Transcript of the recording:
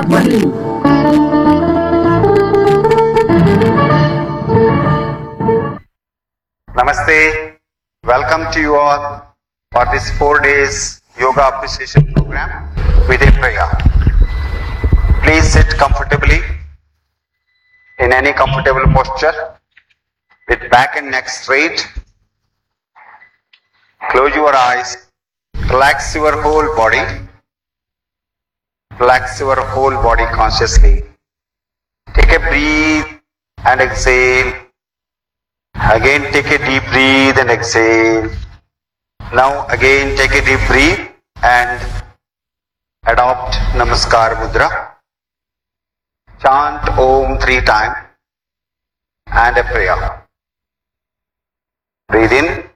properly. Namaste. Welcome to you all for this 4 days yoga appreciation program with a prayer. Please sit comfortably in any comfortable posture with back and neck straight. Close your eyes. Relax your whole body. Relax your whole body consciously. Take a breath and exhale. Again take a deep breath and exhale. Now again take a deep breath and adopt Namaskar Mudra. Chant Om 3 times and a prayer. Breathe in.